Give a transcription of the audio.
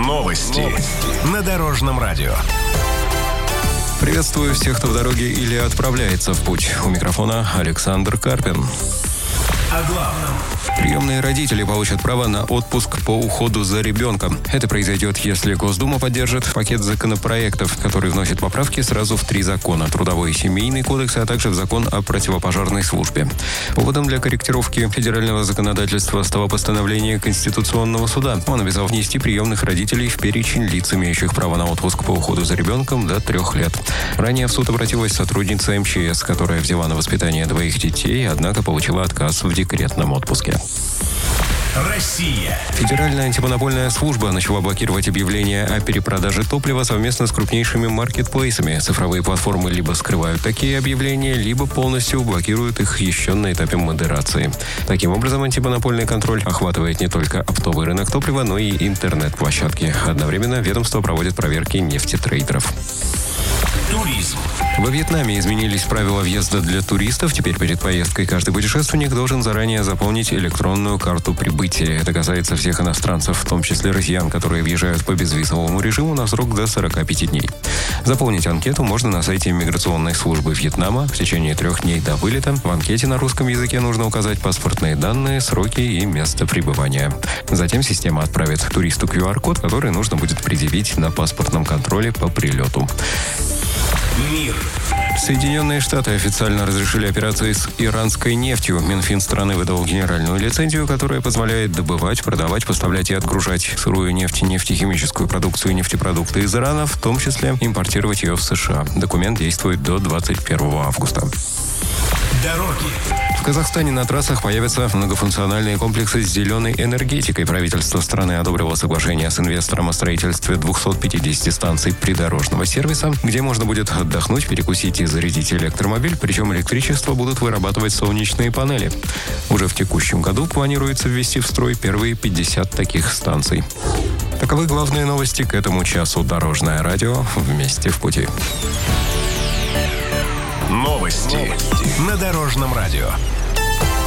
Новости на Дорожном радио. Приветствую всех, кто в дороге или отправляется в путь. У микрофона Александр Карпин. О главном. Приемные родители получат право на отпуск по уходу за ребенком. Это произойдет, если Госдума поддержит пакет законопроектов, который вносит поправки сразу в 3 закона: Трудовой и Семейный кодекс, а также в закон о противопожарной службе. Поводом для корректировки федерального законодательства стало постановление Конституционного суда. Он обязал внести приемных родителей в перечень лиц, имеющих право на отпуск по уходу за ребенком до 3 лет. Ранее в суд обратилась сотрудница МЧС, которая взяла на воспитание 2 детей, однако получила отказ в декретном отпуске. Россия. Федеральная антимонопольная служба начала блокировать объявления о перепродаже топлива совместно с крупнейшими маркетплейсами. Цифровые платформы либо скрывают такие объявления, либо полностью блокируют их еще на этапе модерации. Таким образом, антимонопольный контроль охватывает не только оптовый рынок топлива, но и интернет-площадки. Одновременно ведомство проводит проверки нефтетрейдеров. Туризм. Во Вьетнаме изменились правила въезда для туристов. Теперь перед поездкой каждый путешественник должен заранее заполнить электронную карту прибытия. Это касается всех иностранцев, в том числе россиян, которые въезжают по безвизовому режиму на срок до 45 дней. Заполнить анкету можно на сайте миграционной службы Вьетнама в течение 3 дней до вылета. В анкете на русском языке нужно указать паспортные данные, сроки и место пребывания. Затем система отправит туристу QR-код, который нужно будет предъявить на паспортном контроле по прилету. Мир. Соединенные Штаты официально разрешили операции с иранской нефтью. Минфин страны выдал генеральную лицензию, которая позволяет добывать, продавать, поставлять и отгружать сырую нефть, нефтехимическую продукцию и нефтепродукты из Ирана, в том числе импортировать ее в США. Документ действует до 21 августа. Дороги. В Казахстане на трассах появятся многофункциональные комплексы с зеленой энергетикой. Правительство страны одобрило соглашение с инвестором о строительстве 250 станций придорожного сервиса, где можно будет отдохнуть, перекусить и зарядить электромобиль, причем электричество будут вырабатывать солнечные панели. Уже в текущем году планируется ввести в строй первые 50 таких станций. Таковы главные новости к этому часу. Дорожное радио. Вместе в пути. Новости на Дорожном радио.